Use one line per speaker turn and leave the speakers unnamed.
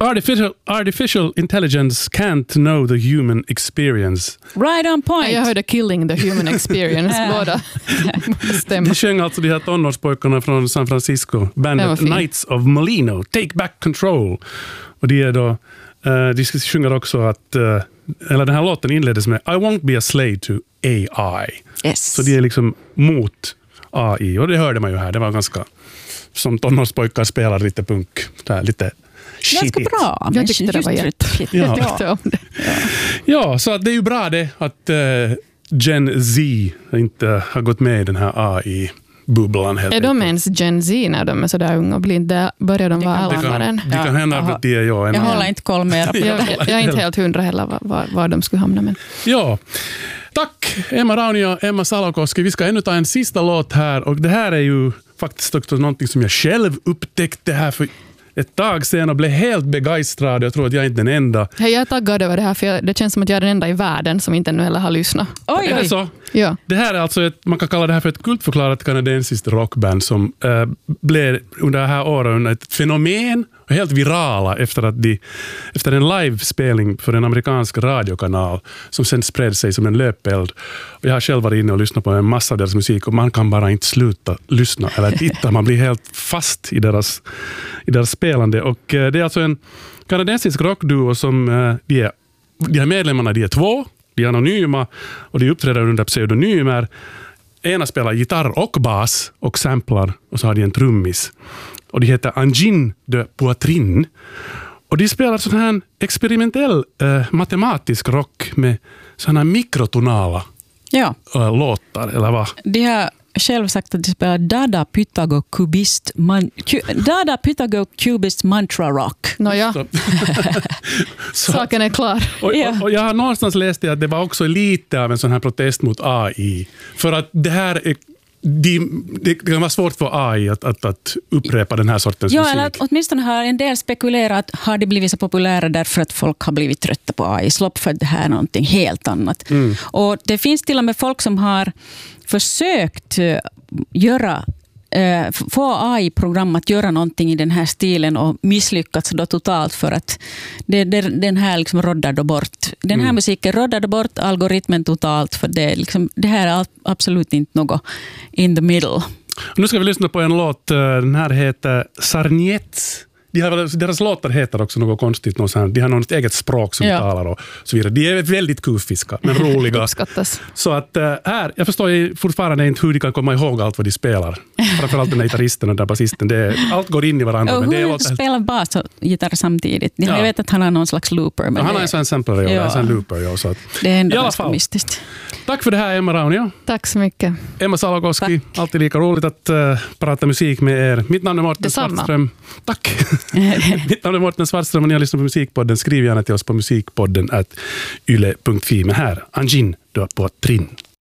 Artificial intelligence can't know the human experience.
Right on point.
Jag hörde killing the human experience båda.
Det sjöng alltså de här tonårspojkarna från San Francisco. Bandet Knights of Molino. Take back control. Och det är då... de sjunger också att... eller den här låten inleddes med I won't be a slave to AI.
Yes.
Så det är liksom mot AI. Och det hörde man ju här. Det var ganska... Som tonårspojkar spelar lite punk. Där, lite...
Ganska bra.
Jag tyckte det var jättefint. Jag tyckte om det.
Ja, så att det är ju bra det att Gen Z inte har gått med i den här AI-bubblan.
Är de ens Gen Z när de är sådär unga och blinda? Börjar de vara alla?
Det kan hända att det är jag.
Jag håller inte koll med.
Jag är inte helt 100 heller var de skulle hamna. Men.
Ja, tack Emma Raunio och Emma Salokoski. Vi ska ännu ta en sista låt här. Och det här är ju faktiskt också någonting som jag själv upptäckte här för ett tag sedan och blev helt begeistrad. Jag tror att jag är inte den enda.
Jag är taggad över det här för det känns som att jag är den enda i världen som inte ännu heller har lyssnat.
Oj.
Är det så?
Ja.
Det här är alltså man kan kalla det här för ett kultförklarat kanadensiskt rockband som blev under det här året ett fenomen och helt virala efter en livespelning för en amerikansk radiokanal som sen spred sig som en löpeld. Och jag har själv varit inne och lyssnat på en massa av deras musik och man kan bara inte sluta lyssna eller titta. Man blir helt fast i deras spelande. Och det är alltså en kanadensisk rockduo som de här medlemmarna, de är 2. De är anonyma och de uppträder under pseudonymer. Ena spelar gitarr och bas och samplar och så har de en trummis. Och de heter Angine de Poitrine. Och de spelar sån här experimentell matematisk rock med såna här mikrotonala låtar, eller vad?
De har själv sagt att de spelar Dada Pythago Cubist Mantra Rock.
Nåja, saken är klar.
Och jag har någonstans läst det att det var också lite av en sån här protest mot AI. För att det här är det kan vara svårt för AI att upprepa den här sortens musik.
Ja, eller åtminstone har en del spekulerat har det blivit så populära därför att folk har blivit trötta på AI. Slopp för det här är någonting helt annat. Och det finns till och med folk som har försökt få AI-program att göra någonting i den här stilen och misslyckats då totalt för att den här liksom roddar då bort. Den här musiken roddar då bort algoritmen totalt för det här är absolut inte något in the middle.
Nu ska vi lyssna på en låt. Den här heter Sarniets. Deras låtar heter också något konstigt. De har något eget språk som vi talar och så vidare. De är väldigt kufiska, men roliga.
Uppskattas.
Så att jag förstår ju fortfarande inte hur de kan komma ihåg allt vad de spelar. Framförallt den här gitarristen och den basisten. Allt går in i varandra.
Och hur spelar bas och gitarr samtidigt? Jag vet att han har någon slags looper. Men
han har en sån samplare och en looper. Så att,
det är ändå ganska mystiskt.
Tack för det här, Emma Raunio.
Tack så mycket.
Emma Salokoski, alltid lika roligt att prata musik med er. Mitt namn är Mårten Svartström. Tack. Mitt namn är Mårten Svartström och ni har lyssnat på Musikpodden. Skriv gärna till oss på musikpodden @yle.fi. Men här, Angine de Poitrine.